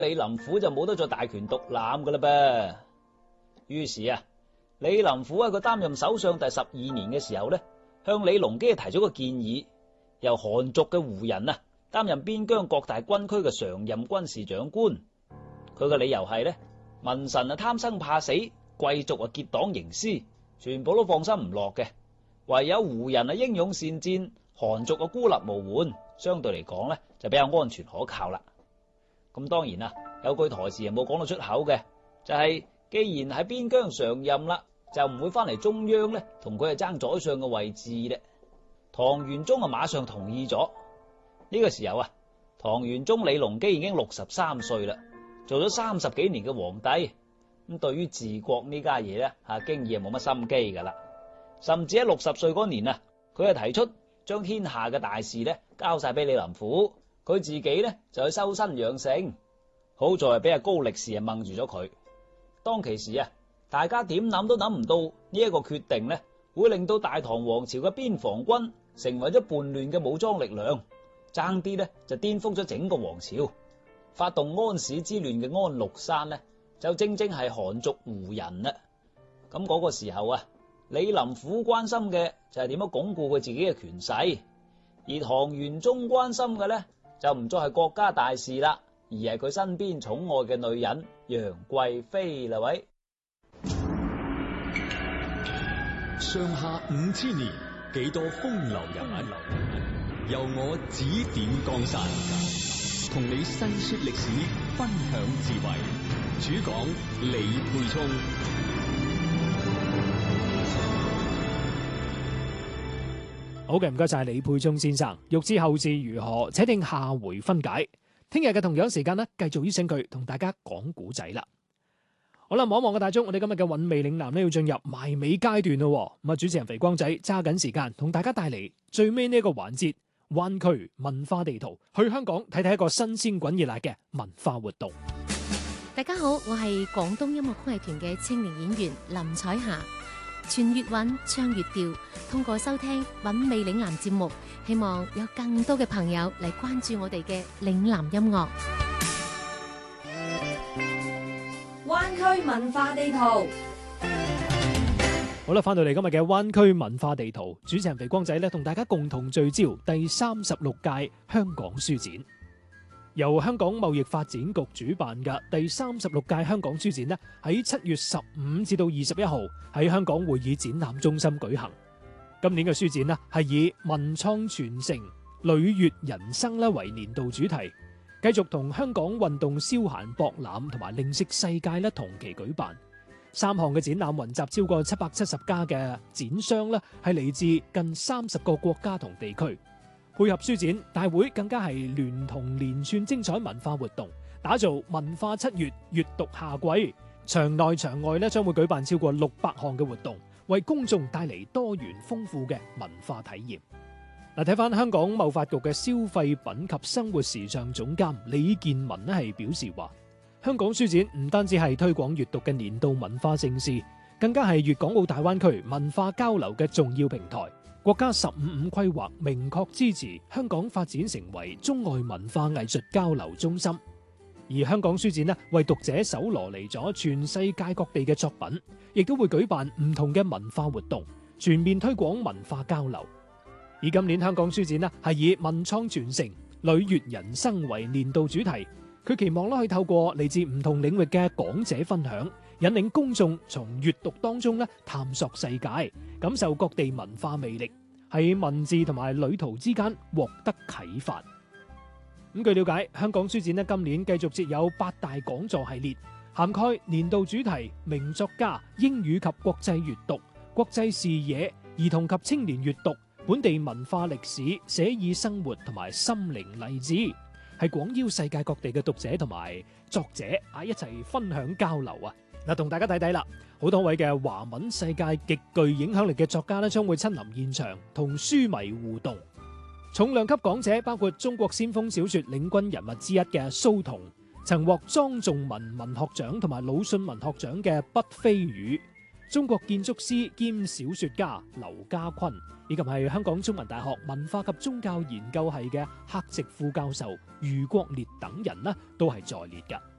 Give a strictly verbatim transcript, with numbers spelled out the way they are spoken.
李林甫就冇得再大權獨攬噶啦噃。於是啊，李林甫喺佢擔任首相第十二年嘅時候咧，向李隆基提咗個建議，由韓族嘅胡人啊擔任邊疆各大軍區嘅常任軍事長官。佢嘅理由係咧，民臣啊貪生怕死，貴族啊結黨營私，全部都放心唔落嘅，唯有胡人啊英勇善戰，韓族啊孤立無援，相對嚟講咧就比較安全可靠啦。咁當然啦，有句台詞係冇講到出口嘅，就係、是、既然喺邊疆常任啦，就唔會翻嚟中央咧同佢係爭宰相嘅位置咧。唐玄宗啊馬上同意咗。呢、這個時候啊，唐玄宗李隆基已經六十三歲啦，做咗三十幾年嘅皇帝。咁對於治國呢家嘢咧，吓經已係冇乜心機噶啦。甚至喺六十歲嗰年啊，佢係提出將天下嘅大事咧交晒俾李林甫，佢自己咧就去修身養性。好在係俾阿高力士啊掹住咗佢。當其時啊，大家點諗都諗唔到呢一個決定咧，會令到大唐王朝嘅邊防軍成為咗叛亂嘅武裝力量，爭啲咧就顛覆咗整個王朝。發動安史之亂嘅安祿山呢，就正正係韓族胡人啦。咁嗰個時候啊，李林甫關心嘅就係點樣鞏固佢自己嘅權勢，而唐玄宗關心嘅咧就唔再係國家大事啦，而係佢身邊寵愛嘅女人楊貴妃啦。喂， 上下五千年，幾多風流人物，由我指點江山，同你細說歷史，分享智慧。主講李沛聰。 好嘅，唔該晒李沛聰先生。欲知後事如何，且聽下回分解。聽日嘅同樣時間呢，繼續邀請佢同大家講古仔啦。好啦，望一望個大鐘，我哋今日嘅韻味嶺南呢要進入埋尾階段咯。咁啊，主持人肥光仔揸緊時間同大家帶嚟最尾呢一個環節——灣區文化地圖，去香港睇睇一個新鮮滾熱辣嘅文化活動。 大家好，我係廣東音樂曲藝團嘅青年演員林彩霞。傳粵韻，唱粵調，通過收聽韻味嶺南節目，希望有更多嘅朋友嚟關注我哋嘅嶺南音樂。 灣區文化地圖。 好啦，翻到嚟今日嘅灣區文化地圖，主持人肥光仔咧同大家共同聚焦第三十六屆香港書展。由香港貿易發展局主辦嘅第三十六屆香港書展呢，喺七月十五至到二十一號喺香港會議展覽中心舉行。今年嘅書展呢，係以文創傳承、旅悅人生咧為年度主題，繼續同香港運動消閒博覽同埋零食世界咧同期舉辦。三項嘅展覽雲集超過七百七十家嘅展商咧，係嚟自近三十個國家同地區。配合書展大會，更加係聯同連串精彩文化活動，打造文化七月閱讀夏季。場內場外咧將會舉辦超過六百項嘅活動，為公眾帶嚟多元豐富嘅文化體驗。嗱，睇翻香港貿發局嘅消費品及生活時尚總監李建文咧係表示話，香港書展唔單止係推廣閱讀嘅年度文化盛事，更加係粵港澳大灣區文化交流嘅重要平台。國家十五五規劃明確支持香港發展成為中外文化藝術交流中心，而香港書展呢，為讀者搜羅嚟咗全世界各地嘅作品，亦都會舉辦唔同嘅文化活動，全面推廣文化交流。而今年香港書展呢，係以文創傳承、旅悅人生為年度主題，佢期望咧可以透過嚟自唔同領域嘅講者分享，引領公眾從閱讀當中咧探索世界，感受各地文化魅力，喺文字同埋旅途之間獲得啟發。咁據了解，香港書展咧今年繼續設有八大講座系列，涵蓋年度主題、名作家、英語及國際閱讀、國際視野、兒童及青年閱讀、本地文化歷史、寫意生活同埋心靈勵志，係廣邀世界各地嘅讀者同埋作者啊一齊分享交流啊！嗱，同大家睇睇啦，好多位嘅華文世界極具影響力嘅作家咧，將會親臨現場同書迷互動。重量級講者包括中國先鋒小說領軍人物之一嘅蘇童，曾獲莊仲文文學獎同埋魯迅文學獎嘅畢飛宇， 中國建築師兼小說家劉家坤，以及係香港中文大學文化及宗教研究系嘅客席副教授余國烈等人呢，都係在列嘅。